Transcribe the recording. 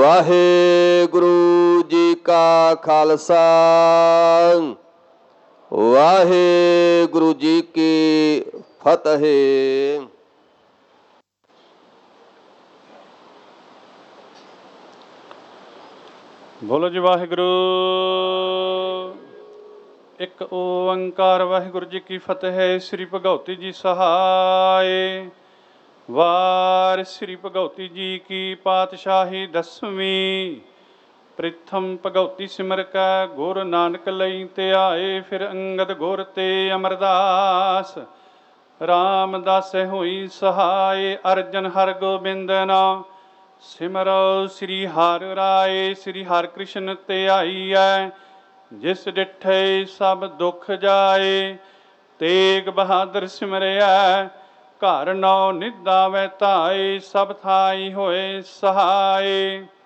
ਵਾਹਿਗੁਰੂ ਜੀ ਕਾ ਖਾਲਸਾ, ਵਾਹਿਗੁਰੂ ਜੀ ਕੀ ਫਤਿਹ। ਬੋਲੋ ਜੀ ਵਾਹਿਗੁਰੂ। ਇੱਕ ਓੰਕਾਰ ਵਾਹਿਗੁਰੂ ਜੀ ਕੀ ਫਤਿਹ। ਸ੍ਰੀ ਭਗਉਤੀ ਜੀ ਸਹਾਇ। ਵਾਰ ਸ੍ਰੀ ਭਗਉਤੀ ਜੀ ਕੀ ਪਾਤਸ਼ਾਹੀ ਦਸਵੀਂ। ਪ੍ਰਿਥਮ ਭਗਉਤੀ ਸਿਮਰ ਕੈ ਗੁਰ ਨਾਨਕ ਲਈ ਧਿਆਏ। ਫਿਰ ਅੰਗਦ ਗੁਰ ਤੇ ਅਮਰਦਾਸ। ਰਾਮਦਾਸ ਹੋਈ ਸਹਾਇ। ਅਰਜਨ ਹਰਿ ਗੋਬਿੰਦ ਨਾਮ ਸਿਮਰੋ। ਸ੍ਰੀ ਹਰਿ ਰਾਏ ਸ੍ਰੀ ਹਰਿ ਕ੍ਰਿਸ਼ਨ ਧਿਆਈਐ। ਜਿਸ ਡਿਠੇ ਸਭ ਦੁਖ ਜਾਏ। ਤੇਗ ਬਹਾਦਰ ਸਿਮਰਿਐ। ਘਰ ਨੌ ਨਿਧਾਵੈ ਧਾਏ। ਸਭ ਥਾਈ ਹੋਏ ਸਹਾਏ।